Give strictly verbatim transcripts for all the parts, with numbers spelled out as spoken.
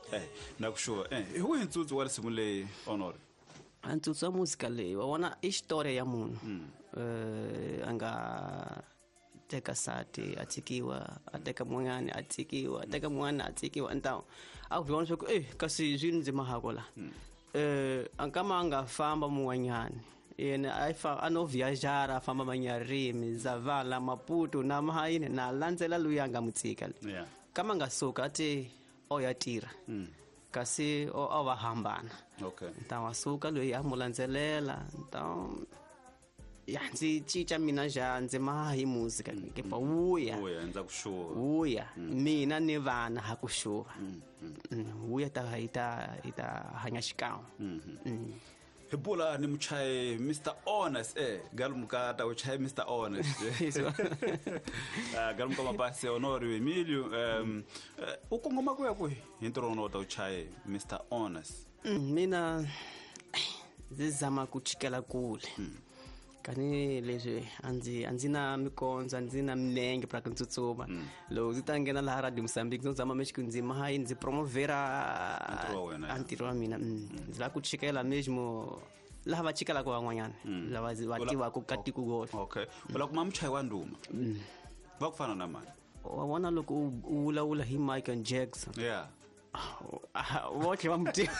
eh nakusho eh hu intsutsu wa simule honor antsutsu wa música leyi wa vona I história ya munhu eh anga teka sati a tsikiwa a teka mun'wana a tsikiwa a teka mun'wana a tsikiwa então a vona swa ku eh kasi zwi ndzi mahako la eh ankama anga famba mun'wanyana yena a fa ano viajar a famba manyarimi zavala Maputo na mahayini na landzela luya anga mutsika yeah kama nga soka ati o ya tira kasi o ava hambana okay então asuka loyi a mulandzelela então ya ndzi cica mina ja ndzi maha hi música ke pa uya uya ndza kushuwa uya mina ni vana ha kushuwa uya ta ita ita hanya xikan'we hebula ni muchaye Mister Honest eh galumkata uchaye Mister Honest ah galumka mabasi Honorio Emilio um ukongoma kuya ku introno ta uchaye Mister Honest mina zizama kuchikela kule kani leswi andzi andzina mikondzo andzina milenge pra ku tsutsuma lo zitangena la radio Mozambique no zama mexico ndzima hayi ndzi promovera antiro wa mina ndzi la ku chikela mesmo la va chikela kwa van'wanyana lava vativa ku katiko go okay wala kuma mchayi wa nduma va kufana na mani wa vona loko u ula ula hi Michael Jackson yeah wote wamti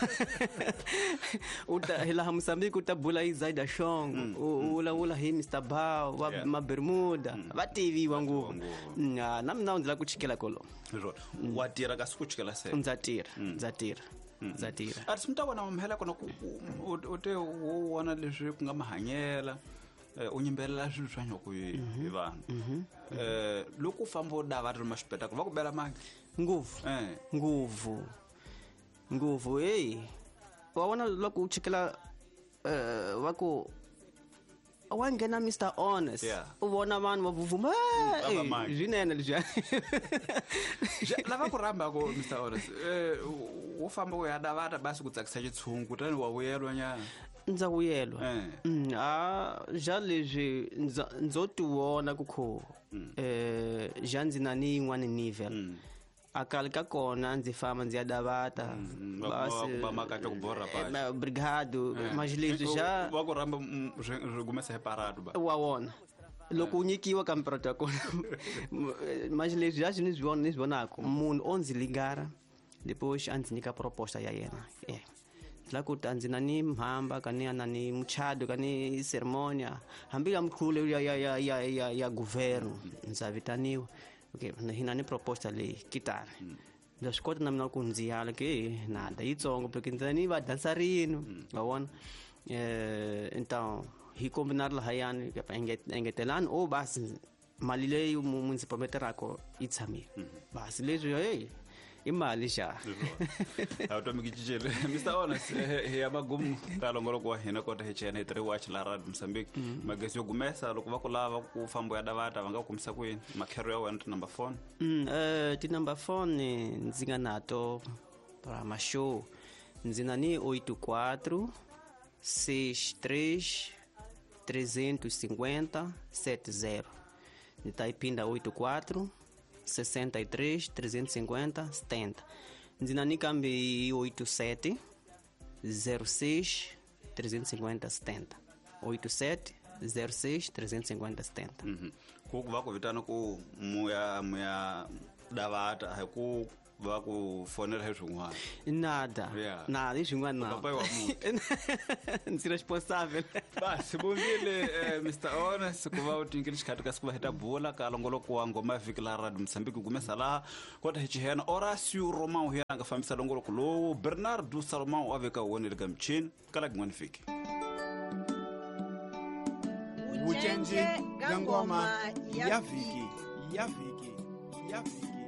uta hila Mozambique utabula izaida shong ula ula hi Mister Bao wa mabermuda vativi wangu na namna ndla kuchikela kolo watira ka sikuchikela se nzatira nzatira nzatira ati simtawa na mhela kona ute wona leswi ku nga mahanyela unyimbelela swilo swa nyoko hi vanhu eh loko fambo dava ri maxipeta ku va ku bela maki nguvu eh nguvu nguvu hey wa vona loko uchikela eh wako awangena Mister Honest ubona vanhu va vuvuma eh zwinene leswi lava ku ramba ko Mister Honest eh u famba ku ya davata basi ku tsakisa xitshungu tani wa vuyelwa nyana ndza vuyelwa ah ja leswi ndzo tuwona ku kho eh ja ndzi na ni yin'wana nivel akali ka kona ndzi famba ndzi ya davata basi ba makato ku borra pa brigado mas leswi ja va ku ramba rigumesa separado ba wa wona loko unyikiwa ka mperato kona mas leswi ja ni zwona ni zwonako munhu onzi lingara depois anzi nika proposta ya yena eh la ku tanzina ni mhamba kani anani mchado kani ceremonia hambila mkhule ya ya ya ya ya, ya governo nzavitaniwa okay na hina ni proposta le kitara ndo skota na mina ku ndziyala ke nada yitsongo porque ndani va dansarino wawona eh então hi combinar la hayani ke enget engetelan o bas malile municipal meterako itsamile bas lezo hey imali sha automikijele Mister Honest ya magum kalongolo kwa hina kota hechene three watch la radio Mozambique magesyo gumesa loko va ku lava ku fambo ya davata va nga kumisa kwini makhero ya wena number phone mm eh ti number phone ndzinga nato para ma show ndzina ni oito quatro seis três trezentos e cinquenta sete zero nitaipinda oito quatro sessenta e três trezentos e cinquenta setenta ndzina ni kambe oito sete zero seis trezentos e cinquenta setenta oito sete zero seis trezentos e cinquenta setenta ku va ku vitana ku muya muya davata ha ku va ku fonela he swin'wana nada nada swin'wana na papa wa munhu ndzi responsible basi bongile Mister Honest ku va utingile xikhathi ka siku va heta bula ka longoloko wa ngoma viki la radio Mozambique gumesa la kota hichihena Horacio Romão hiya nga fambisa longoloko lowu Bernardo Salomão aveka wone le gamchin kala gngwana fiki ujenje ngoma ya viki ya viki ya viki